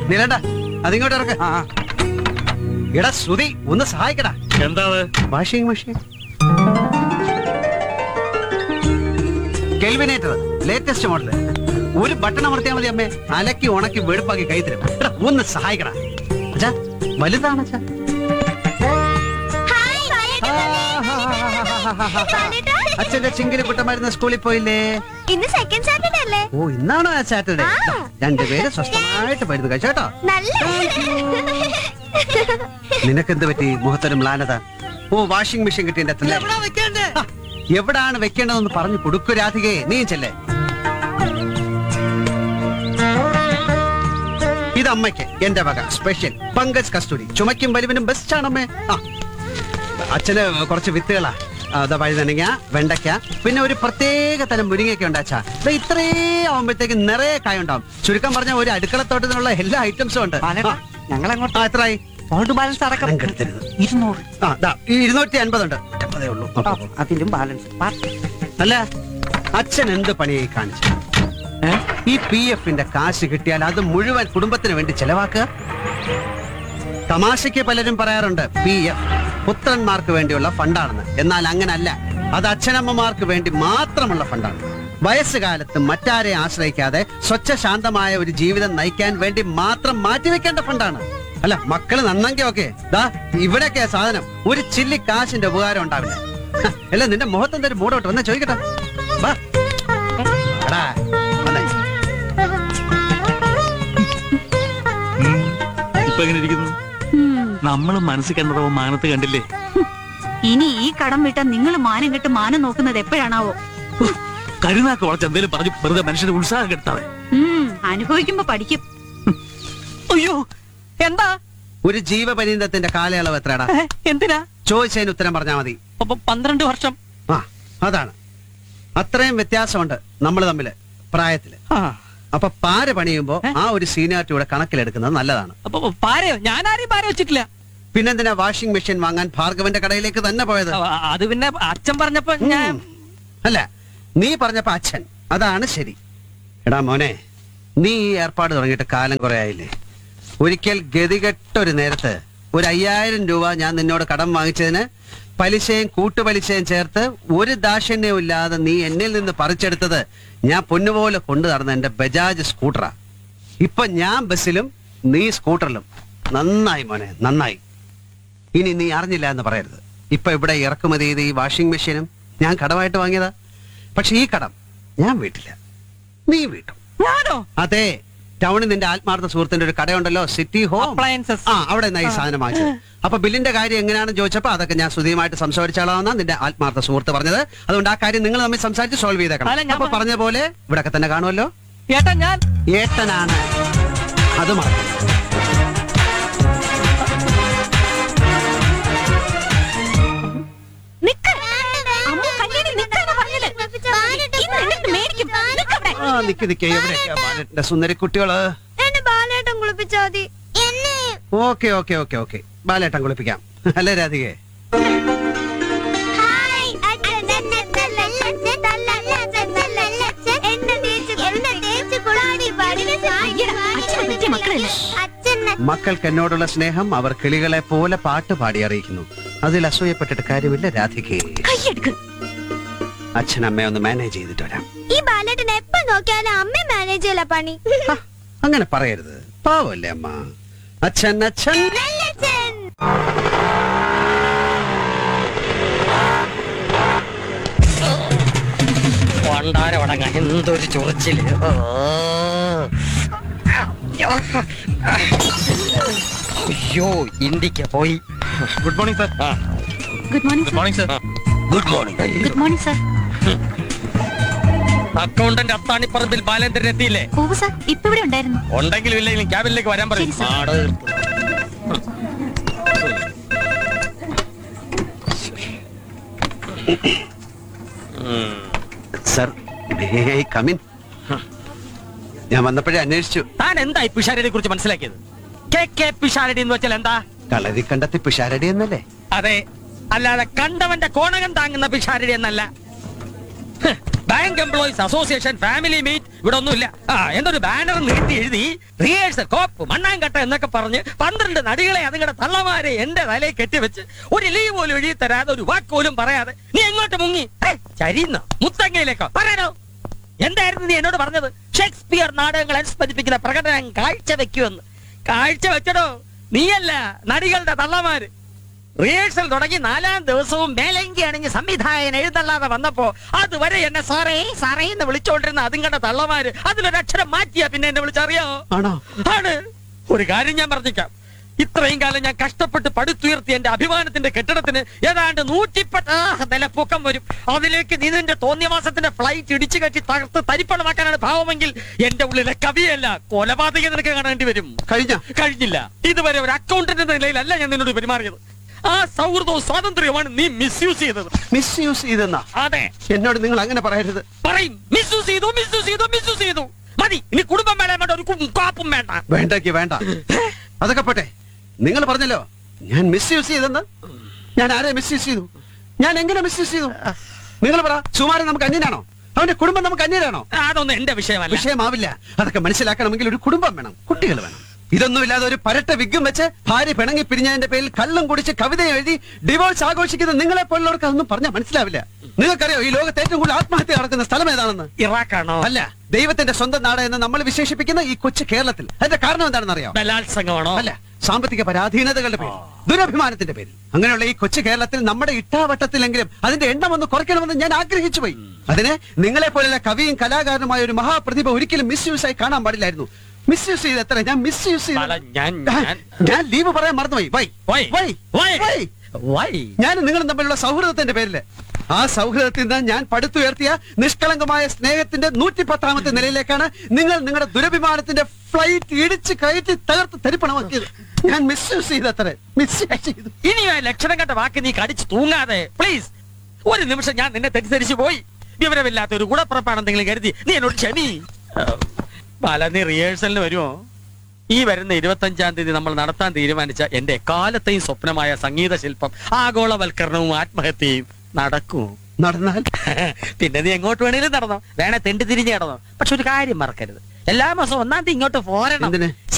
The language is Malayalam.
നിലണ്ട അതിങ്ങോട്ട് ഇറക്ക. എടാ ശ്രുതി ഒന്ന് സഹായിക്കടാ. എന്താ washing machine Kelvinator latest model. ഒരു ബട്ടൺ അമർത്തിയാൽ മതി അമ്മേ, അലക്കി ഉണക്കി വെളുപ്പാക്കി കൈ തരും. ഒന്ന് സഹായിക്കടാ. അച്ഛാ വലുതാണ് അച്ഛാ. അച്ഛന്റെ ചിങ്കിരി കുട്ടന്മാരുന്ന സ്കൂളിൽ പോയില്ലേ? ഇന്ന് സെക്കൻഡ് സാറ്റർഡേ അല്ലേ? ഓ ഇന്നാണോ ആ സാറ്റർഡേ? രണ്ടുപേര് സ്വസ്ഥമായിട്ട് മരുന്ന് കഴിച്ചോട്ടോ. നിനക്കെന്ത് പറ്റി മുഖത്തൊരു മ്ലാനത? ഓ വാഷിംഗ് മെഷീൻ കിട്ടിയ എവിടാണ് വെക്കേണ്ടതെന്ന് പറഞ്ഞു കൊടുക്കൂ രാധികയെ. നീ ചെല്ലേ. ഇത് അമ്മയ്ക്ക് എന്റെ വക സ്പെഷ്യൽ പങ്കജ് കസ്തൂരി. ചുമക്കും വലിവിനും ബെസ്റ്റ് ആണമ്മേ. അച്ഛന് കുറച്ച് വിത്തുകളാ. വഴുതനങ്ങ, വെണ്ടയ്ക്ക, പിന്നെ ഒരു പ്രത്യേക തരം മുരിങ്ങയൊക്കെ ഉണ്ടാച്ചാ. ഇത്രേ ആവുമ്പോഴത്തേക്ക് നിറയെ കായ ഉണ്ടാവും. ചുരുക്കം പറഞ്ഞ ഒരു അടുക്കളത്തോട്ടത്തിനുള്ള എല്ലാ ഐറ്റംസും ഉണ്ട്. ഞങ്ങൾ അങ്ങോട്ട് എത്രയായി? ബാലൻസ് അടക്കം 250 ഉണ്ട്. അതിലും ബാലൻസ്. അല്ല അച്ഛൻ എന്ത് പണിയായി കാണിച്ചു? ഈ PF-ന്റെ കാശ് കിട്ടിയാൽ അത് മുഴുവൻ കുടുംബത്തിന് വേണ്ടി ചെലവാക്കുക. തമാശയ്ക്ക് പലരും പറയാറുണ്ട് PF പുത്രന്മാർക്ക് വേണ്ടിയുള്ള ഫണ്ടാണെന്ന്. എന്നാൽ അങ്ങനല്ല, അത് അച്ഛനമ്മമാർക്ക് വേണ്ടി മാത്രമുള്ള ഫണ്ടാണ്. വയസ്സുകാലത്ത് മറ്റാരെ ആശ്രയിക്കാതെ സ്വച്ഛശാന്തമായ ഒരു ജീവിതം നയിക്കാൻ വേണ്ടി മാത്രം മാറ്റിവെക്കേണ്ട ഫണ്ടാണ്. അല്ല മക്കള് നന്നെങ്കിൽ ഓക്കെ. ഇവിടെയൊക്കെയാ സാധനം. ഒരു ചില്ലി കാശിന്റെ ഉപകാരം ഉണ്ടാവില്ല. അല്ല നിന്റെ മുഖത്ത് എന്തൊരു മൂടോട്ട് വന്നാ ചോദിക്കട്ടെ. നമ്മള് മനസ്സിൽ കണ്ടതോ മാനത്ത് കണ്ടില്ലേ? ഇനി ഈ കടം വിട്ടാൽ നിങ്ങൾ മാനം കെട്ട് മാനം നോക്കുന്നത് എപ്പോഴാണാവോ? കരുനാക്ക് വളച്ച് എന്തേലും പറഞ്ഞു വെറുതെ മനുഷ്യന്റെ ഉത്സാഹം കെടുത്താവേ. അനുഭവിക്കുമ്പോ പഠിക്കും. അയ്യോ എന്താ? ഒരു ജീവപര്യന്തത്തിന്റെ കാലയളവ് എത്രടാ? എന്തിനാ ചോദിച്ചതിന് ഉത്തരം പറഞ്ഞാൽ മതി. 12 വർഷം. അതാണ്. അത്രയും വ്യത്യാസമുണ്ട് നമ്മൾ തമ്മില് പ്രായത്തില്. അപ്പൊ പാര പണിയുമ്പോ ആ ഒരു സീനിയോറിറ്റിയുടെ കണക്കിലെടുക്കുന്നത് നല്ലതാണ്. ഞാനാരെയും പാര വെച്ചിട്ടില്ല. പിന്നെന്തിനാ വാഷിംഗ് മെഷീൻ വാങ്ങാൻ ഭാർഗവന്റെ കടയിലേക്ക് തന്നെ പോയത്? അത് പിന്നെ അച്ഛൻ പറഞ്ഞപ്പോ ഞാൻ. അല്ല നീ പറഞ്ഞപ്പോ അച്ഛൻ. അതാണ് ശരി. എടാ മോനെ, നീ ഈ ഏർപ്പാട് തുടങ്ങിയിട്ട് കാലം കുറെ ആയില്ലേ? ഒരിക്കൽ ഗതികെട്ടൊരു നേരത്ത് ഒരു 5000 രൂപ ഞാൻ നിന്നോട് കടം വാങ്ങിച്ചതിന് പലിശയും കൂട്ടുപലിശയും ചേർത്ത് ഒരു ദാക്ഷിണ്യവും ഇല്ലാതെ നീ എന്നിൽ നിന്ന് പറിച്ചെടുത്തത് ഞാൻ പൊന്നുപോലെ കൊണ്ടു നടന്ന എന്റെ ബജാജ് സ്കൂട്ടറാ. ഇപ്പൊ ഞാൻ ബസ്സിലും നീ സ്കൂട്ടറിലും. നന്നായി മോനെ, നന്നായി. ഇനി നീ അറിഞ്ഞില്ല എന്ന് പറയരുത്. ഇപ്പൊ ഇവിടെ ഇറക്കുമതി ചെയ്ത് ഈ വാഷിംഗ് മെഷീനും ഞാൻ കടമായിട്ട് വാങ്ങിയതാ. പക്ഷെ ഈ കടം ഞാൻ വീട്ടില്ല, നീ വീട്ടും. അതെ, ടൗണിൽ നിന്റെ ആത്മാർത്ഥ സുഹൃത്തിന്റെ ഒരു കടയുണ്ടല്ലോ, സിറ്റി ഹോം. അവിടെ ഈ സാധനം വാങ്ങിച്ചത്. അപ്പൊ ബില്ലിന്റെ കാര്യം എങ്ങനെയാണെന്ന് ചോദിച്ചപ്പോ അതൊക്കെ ഞാൻ ശ്രുതിയുമായിട്ട് സംസാരിച്ചാളാവുന്ന നിന്റെ ആത്മാർത്ഥ സുഹൃത്ത് പറഞ്ഞത്. അതുകൊണ്ട് ആ കാര്യം നിങ്ങൾ തമ്മിൽ സംസാരിച്ച് സോൾവ് ചെയ്തേക്കണം. അപ്പൊ പറഞ്ഞ പോലെ ഇവിടെ തന്നെ കാണുമല്ലോ. ഏട്ടനാണ്, അത് മറക്കും. എവിടെയൊക്കെയാ സുന്ദരി കുട്ടികള്? ഓക്കെ ഓക്കെ ഓക്കെ ഓക്കെ, ബാലേട്ടൻ കുളിപ്പിക്കാം. അല്ലേ രാധികേ? മക്കൾക്ക് എന്നോടുള്ള സ്നേഹം അവർ കിളികളെ പോലെ പാട്ട് പാടി അറിയിക്കുന്നു. അതിൽ അസൂയപ്പെട്ടിട്ട് കാര്യമില്ല രാധികേ. അച്ഛനമ്മയെ ഒന്ന് മാനേജ് ചെയ്തിട്ട് വരാം. ഈ ബാലേട്ടൻ എപ്പോ നോക്കിയാലും അമ്മ മാനേജ് ചെയ്യല പണി. അങ്ങനെ പറയരുത്, പാവല്ലേ അമ്മ. അച്ഛൻ അച്ഛൻ എന്തൊരു ചൊറിച്ചില്. അയ്യോ ഇന്ത്യക്ക് പോയി. Good morning sir. Good morning. Good morning sir. Good morning. Good morning sir. Accountant അത്താണിപ്പറമ്പിൽ Balendran എത്തിയില്ലേ? ഓ സർ, ഇപ്പൊ ഇവിടെ ഉണ്ടായിരുന്നു. ഉണ്ടെങ്കിലും ഇല്ലെങ്കിലും ക്യാബിനിലേക്ക് വരാൻ പറയും. സർ, ഞാൻ വന്നപ്പോഴേ അന്വേഷിച്ചു. താൻ എന്താ ഈ പിഷാരടിയെ കുറിച്ച് മനസ്സിലാക്കിയത്? പിഷാരടി എന്ന് വെച്ചാൽ എന്താ? കളരി കണ്ടെത്തി പിഷാരടി എന്നല്ലേ? അതെ, അല്ലാതെ കണ്ടവന്റെ കോണകം താങ്ങുന്ന പിഷാരടി എന്നല്ല. Bank employees association family meet ഇവിടെ ഒന്നുമില്ല. എന്തൊരു ബാനർ നീട്ടി എഴുതി റിഹേഴ്സൽ കോപ്പ് മണ്ണാങ്കട്ട എന്നൊക്കെ പറഞ്ഞ് 12 നടികളെ അതുങ്ങളുടെ തള്ളമാരെ എന്റെ തലയിൽ കെട്ടിവെച്ച് ഒരു ലീവ് പോലും എഴുതി തരാതെ ഒരു വാക്ക് പോലും പറയാതെ നീ എങ്ങോട്ട് മുങ്ങി? ചരിയുന്ന മുത്തങ്ങയിലേക്കോ? പറയാനോ? എന്തായിരുന്നു നീ എന്നോട് പറഞ്ഞത്? ഷേക്സ്പിയർ നാടകങ്ങൾ അനുസ്മരിപ്പിക്കുന്ന പ്രകടനം കാഴ്ചവെക്കുമെന്ന്. കാഴ്ചവെച്ചടോ നീയല്ല, നടികളുടെ തള്ളമാര്. റിഹേഴ്സൽ തുടങ്ങി 4ാം ദിവസവും മേലങ്കി അണിഞ്ഞ് സംവിധായകൻ എഴുന്നള്ളാതെ വന്നപ്പോ അതുവരെ എന്നെ സാറേ സാറേ എന്ന് വിളിച്ചോണ്ടിരുന്ന അതുങ്ങളുടെ തള്ളമാര് അതിലൊരക്ഷരം മാറ്റിയാ പിന്നെ എന്നെ വിളിച്ചറിയാമോ? ആണോ? ആണ്. ഒരു കാര്യം ഞാൻ പറഞ്ഞേക്കാം, ഇത്രയും കാലം ഞാൻ കഷ്ടപ്പെട്ട് പടുത്തുയർത്തി എന്റെ അഭിമാനത്തിന്റെ കെട്ടിടത്തിന് ഏതാണ്ട് 110 നില പൊക്കം വരും. അതിലേക്ക് നീ നിന്റെ തോന്നിയമാസത്തിന്റെ ഫ്ലൈറ്റ് ഇടിച്ചു കെട്ടി തകർത്ത് തരിപ്പണമാക്കാനാണ് ഭാവമെങ്കിൽ എന്റെ ഉള്ളിലെ കവിയല്ല കൊലപാതകം നിനക്ക് കാണേണ്ടി വരും. കഴിഞ്ഞില്ല. ഇതുവരെ ഒരു അക്കൗണ്ടന്റ് എന്ന നിലയിലല്ല ഞാൻ നിന്നോട് പെരുമാറിയത്. ആ സൗഹൃദവും സ്വാതന്ത്ര്യമാണ് നീ മിസ്യൂസ് ചെയ്തത്. മിസ്യൂസ് ചെയ്തെന്നാ? അതെ. എന്നോട് നിങ്ങൾ അങ്ങനെ പറയരുത്. പറയും. മിസ്യൂസ് ചെയ്തു, മിസ്യൂസ് ചെയ്തു, മിസ്യൂസ് ചെയ്തു. മതി. ഇനി കുടുംബം വേണ്ട, ഒരു കാപ്പും വേണ്ട. വേണ്ട. അതൊക്കെ പോട്ടെ. നിങ്ങൾ പറഞ്ഞല്ലോ ഞാൻ മിസ്യൂസ് ചെയ്തെന്ന്. ഞാൻ ആരെ മിസ്യൂസ് ചെയ്തു? ഞാൻ എങ്ങനെ മിസ്യൂസ് ചെയ്തു? നിങ്ങൾ പറ. സുമാരൻ നമുക്ക് അന്യനാണോ? അവന്റെ കുടുംബം നമുക്ക് അന്യനാണോ? അതൊന്നും എന്റെ വിഷയമല്ല. വിഷയമാവില്ല. അതൊക്കെ മനസ്സിലാക്കണമെങ്കിൽ ഒരു കുടുംബം വേണം, കുട്ടികൾ വേണം. ഇതൊന്നുമില്ലാതെ ഒരു പരട്ട വിഗ്ഗും വെച്ച് ഭാര്യ പിണങ്ങി പിരിഞ്ഞതിന്റെ പേരിൽ കള്ളും കുടിച്ച് കവിത എഴുതി ഡിവോഴ്സ് ആഘോഷിക്കുന്ന നിങ്ങളെ പോലുള്ളവർക്ക് അതൊന്നും പറഞ്ഞാൽ മനസ്സിലാവില്ല. നിങ്ങൾക്കറിയോ ഈ ലോകത്ത് ഏറ്റവും കൂടുതൽ ആത്മഹത്യ നടക്കുന്ന സ്ഥലം ഏതാണെന്ന്? ഇറാഖാണോ? അല്ല, ദൈവത്തിന്റെ സ്വന്തം നാട് എന്ന് നമ്മൾ വിശേഷിപ്പിക്കുന്ന ഈ കൊച്ചു കേരളത്തിൽ. അതിന്റെ കാരണം എന്താണെന്ന് അറിയാം? ബലാത്സംഗമാണോ? അല്ല, സാമ്പത്തിക പരാധീനതകളുടെ പേരിൽ, ദുരഭിമാനത്തിന്റെ പേരിൽ. അങ്ങനെയുള്ള ഈ കൊച്ചു കേരളത്തിൽ നമ്മുടെ ഇട്ടാവട്ടത്തിലെങ്കിലും അതിന്റെ എണ്ണം ഒന്ന് കുറയ്ക്കണമെന്ന് ഞാൻ ആഗ്രഹിച്ചു പോയി. അതിന് നിങ്ങളെ പോലുള്ള കവിയും കലാകാരനുമായ ഒരു മഹാപ്രതിഭ ഒരിക്കലും മിസ്യൂസ് ആയി കാണാൻ പാടില്ലായിരുന്നു. മിസ്യൂസ് ചെയ്ത് എത്ര ഞാൻ മിസ്യൂസ് ചെയ്തു. ഞാൻ ലീവ് പറയാൻ മറന്നുപോയി. ഞാൻ നിങ്ങളും തമ്മിലുള്ള സൗഹൃദത്തിന്റെ പേരില്, ആ സൗഹൃദത്തിൽ നിന്ന് ഞാൻ പടുത്തുയർത്തിയ നിഷ്കളങ്കമായ സ്നേഹത്തിന്റെ 110ാമത്തെ നിലയിലേക്കാണ് നിങ്ങൾ നിങ്ങളുടെ ദുരഭിമാനത്തിന്റെ ഫ്ലൈറ്റ് ഇടിച്ച് കയറ്റി തകർത്ത് തരിപ്പണമാക്കിയത്. ഞാൻ മിസ്യൂസ് ചെയ്തത്ര മിസ്യൂസ് ചെയ്തു. ഇനി ആ ലക്ഷണം കണ്ട വാക്ക് നീ കടിച്ചു തൂങ്ങാതെ പ്ലീസ്. ഒരു നിമിഷം ഞാൻ നിന്നെ തെറ്റിദ്ധരിച്ചു പോയി. വിവരമില്ലാത്ത ഒരു ഗുണപ്പുറപ്പാണെന്തെങ്കിലും കരുതി നീ എന്നോട് ക്ഷമി. ബാല, നീ റിഹേഴ്സലിന് വരുമോ? ഈ വരുന്ന 25-ാം തീയതി നമ്മൾ നടത്താൻ തീരുമാനിച്ച എന്റെ കാലത്തെയും സ്വപ്നമായ സംഗീത ശില്പം, ആഗോളവൽക്കരണവും ആത്മഹത്യയും നടക്കൂ. നടന്നാൽ പിന്നെ നീ എങ്ങോട്ട് വേണേലും നടന്നോ, വേണേ തെണ്ടി തിരിഞ്ഞ് കിടന്നോ. പക്ഷെ ഒരു കാര്യം മറക്കരുത്, എല്ലാ മാസവും 1-ാം തീയതി ഇങ്ങോട്ട് പോരണം.